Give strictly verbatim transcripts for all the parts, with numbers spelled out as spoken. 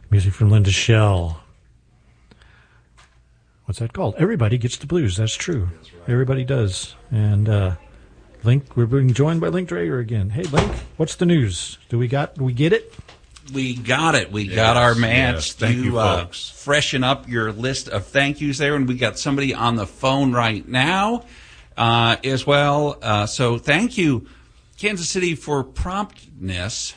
Music from Linda Shell. What's that called? Everybody Gets the Blues. That's true. That's right. Everybody does. And uh, Link, we're being joined by Link Drager again. Hey, Link, what's the news? Do we got? Do we get it? We got it. We yes, got our match. Yes. Thank you, you uh, folks. Freshen up your list of thank yous there, and we got somebody on the phone right now uh, as well. Uh, so thank you, Kansas City, for promptness.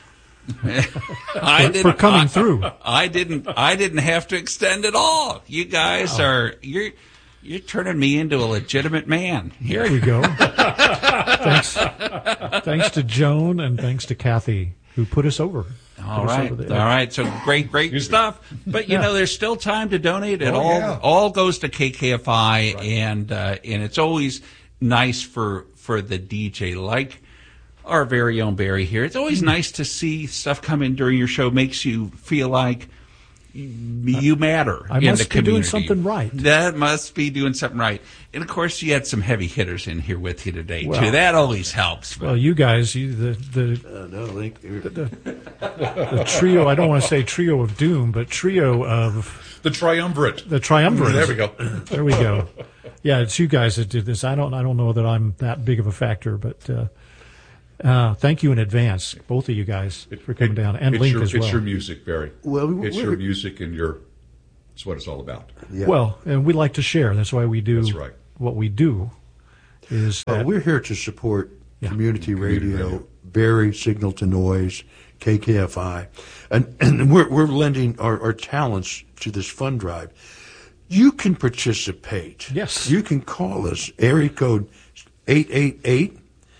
I for, for coming I, through. I didn't. I didn't have to extend at all. You guys wow. are you're you're turning me into a legitimate man here. There we go. thanks, thanks to Joan and thanks to Kathy who put us over. All right, all right. So great, great stuff. But you yeah. know, there's still time to donate. It oh, all yeah. all goes to K K F I, right. and uh, and it's always nice for for the D J like our very own Barry here. It's always nice to see stuff come in during your show. Makes you feel like you matter I in must the community. be doing something right. That must be doing something right. And of course, you had some heavy hitters in here with you today well, too. That always helps. Well, you guys, you the the, uh, no, Link. the, the, the trio. I don't want to say trio of doom, but trio of the triumvirate. The triumvirate. There we go. There we go. Yeah, it's you guys that did this. I don't. I don't know that I'm that big of a factor, but. Uh, Uh, thank you in advance, both of you guys, it, for coming it, down, and it's Link your, as well. It's your music, Barry. Well, it's your music and your. It's what it's all about. Yeah. Well, and we like to share. That's why we do That's right. what we do. Is uh, that, we're here to support yeah. community, community radio, radio, Barry, Signal to Noise, K K F I, and and we're we're lending our, our talents to this fund drive. You can participate. Yes, you can call us. Area code eight eight eight.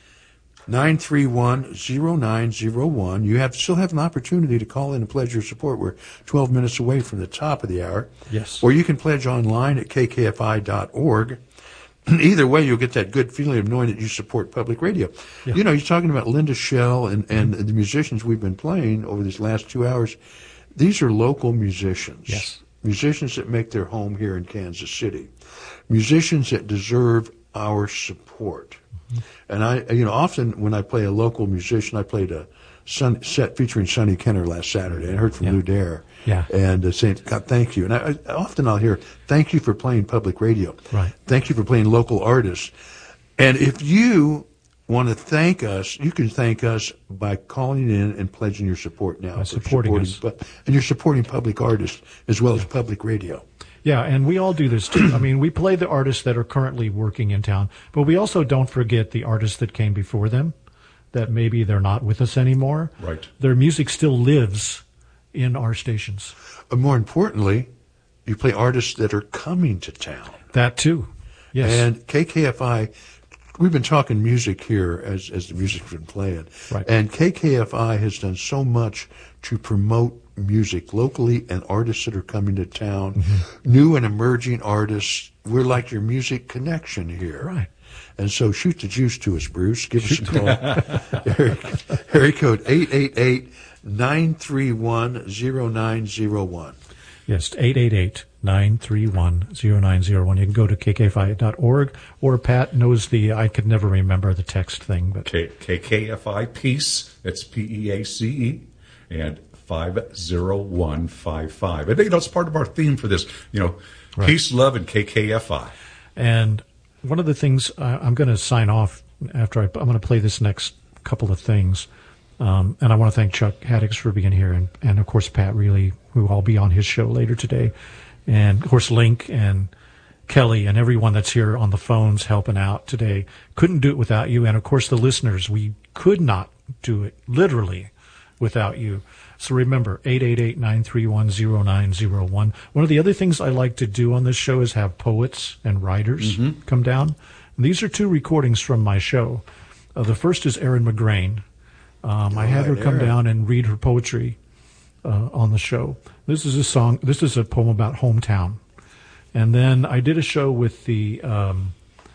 nine three one, zero nine zero one. You have still have an opportunity to call in and pledge your support. We're twelve minutes away from the top of the hour. Yes. Or you can pledge online at k k f i dot org. Either way, you'll get that good feeling of knowing that you support public radio. Yeah. You know, you're talking about Linda Shell and, and mm-hmm. the musicians we've been playing over these last two hours. These are local musicians. Yes. Musicians that make their home here in Kansas City. Musicians that deserve our support. And I, you know, often when I play a local musician, I played a sun, set featuring Sonny Kenner last Saturday. And I heard from yeah. Lou Dare, yeah, and uh, saying, "God, thank you." And I, I, often I'll hear, "Thank you for playing public radio." Right. Thank you for playing local artists. And if you want to thank us, you can thank us by calling in and pledging your support now. By supporting, supporting us, and you're supporting public artists as well as public radio. Yeah, and we all do this too. I mean, we play the artists that are currently working in town, but we also don't forget the artists that came before them, that maybe they're not with us anymore. Right. Their music still lives in our stations. Uh, more importantly, you play artists that are coming to town. That too, yes. And K K F I, we've been talking music here as, as the music's been playing. Right. And K K F I has done so much to promote music locally and artists that are coming to town, mm-hmm. new and emerging artists. We're like your music connection here. Right. And so shoot the juice to us, Bruce. Give us a call. area, area code eight eight eight, nine three one, zero nine zero one. Yes, eight eight eight, nine three one, zero nine zero one. You can go to k k f i dot org, or Pat knows the, I could never remember the text thing. But K- KKFI Peace, it's P E A C E, and five zero one five five. And, you know, it's part of our theme for this, you know, right. Peace, love, and K K F I. And one of the things, uh, I'm going to sign off after I, I'm going to play this next couple of things. Um, and I want to thank Chuck Haddix for being here, and, and of course, Pat Reilly, who I'll be on his show later today. And, of course, Link and Kelly and everyone that's here on the phones helping out today. Couldn't do it without you. And, of course, the listeners, we could not do it, literally, without you. So remember, eight eight eight, nine three one, zero nine zero one. One of the other things I like to do on this show is have poets and writers mm-hmm. come down. And these are two recordings from my show. Uh, the first is Erin McGrain. Um, I had her come Erin. down and read her poetry uh, on the show. This is a song. This is a poem about hometown. And then I did a show with the. Um,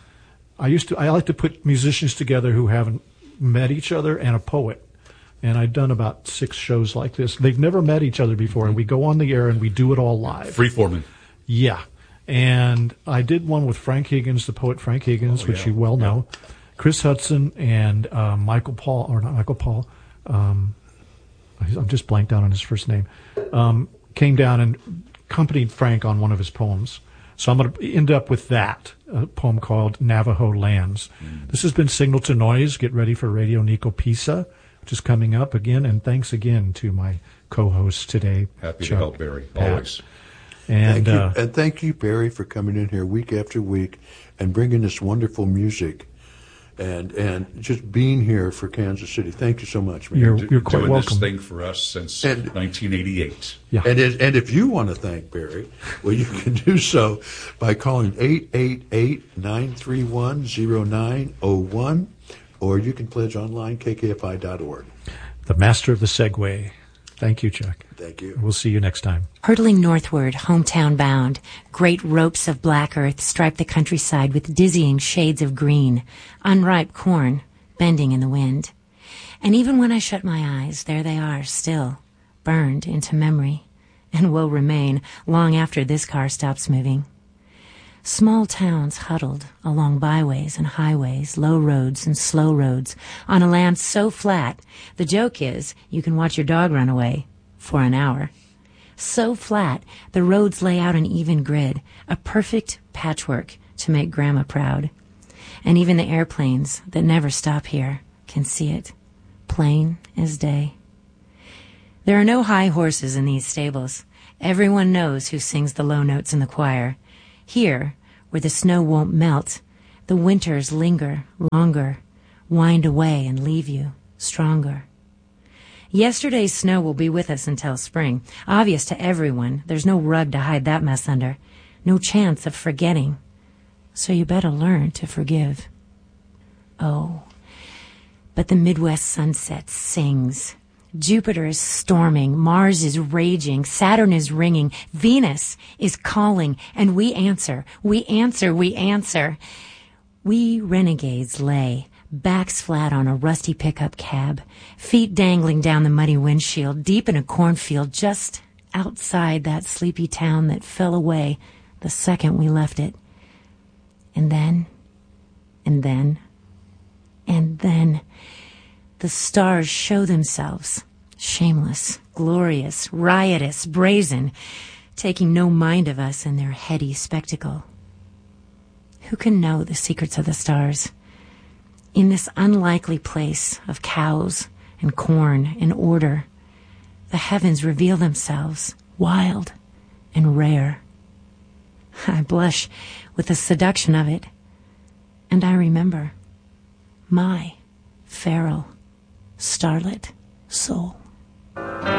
I used to. I like to put musicians together who haven't met each other and a poet. And I've done about six shows like this. They've never met each other before, mm-hmm. and we go on the air and we do it all live. Freeforming. Yeah. And I did one with Frank Higgins, the poet Frank Higgins, oh, which yeah. you well know, yeah. Chris Hudson, and uh, Michael Paul, or not Michael Paul. Um, I'm just blanked out on his first name. Um, came down and accompanied Frank on one of his poems. So I'm going to end up with that, a poem called Navajo Lands. Mm. This has been Signal to Noise. Get ready for Radio Nico Pisa, which is coming up again. And thanks again to my co-host today. Happy Chuck, to help, Barry, Pat. always. And, thank you, uh, and thank you, Barry, for coming in here week after week and bringing this wonderful music and and just being here for Kansas City. Thank you so much, man. You're, Do- you're quite doing welcome. this thing for us since And- nineteen eighty-eight. Yeah. And it, and if you want to thank Barry, well, you can do so by calling eight eight eight, nine three one, zero nine zero one, or you can pledge online, k k f i dot org. The master of the Segway. Thank you, Chuck. Thank you. We'll see you next time. Hurtling northward, hometown bound, great ropes of black earth stripe the countryside with dizzying shades of green, unripe corn bending in the wind. And even when I shut my eyes, there they are, still, burned into memory, and will remain long after this car stops moving. Small towns huddled along byways and highways, low roads and slow roads, on a land so flat, the joke is you can watch your dog run away for an hour. So flat, the roads lay out an even grid, a perfect patchwork to make Grandma proud. And even the airplanes that never stop here can see it, plain as day. There are no high horses in these stables. Everyone knows who sings the low notes in the choir. Here, where the snow won't melt, the winters linger longer, wind away and leave you stronger. Yesterday's snow will be with us until spring. Obvious to everyone, there's no rug to hide that mess under. No chance of forgetting. So you better learn to forgive. Oh, but the Midwest sunset sings. Jupiter is storming, Mars is raging, Saturn is ringing, Venus is calling, and we answer, we answer, we answer. We renegades lay, backs flat on a rusty pickup cab, feet dangling down the muddy windshield, deep in a cornfield just outside that sleepy town that fell away the second we left it. And then, and then, and then, the stars show themselves, shameless, glorious, riotous, brazen, taking no mind of us in their heady spectacle. Who can know the secrets of the stars? In this unlikely place of cows and corn and order, the heavens reveal themselves, wild and rare. I blush with the seduction of it, and I remember my feral starlit soul.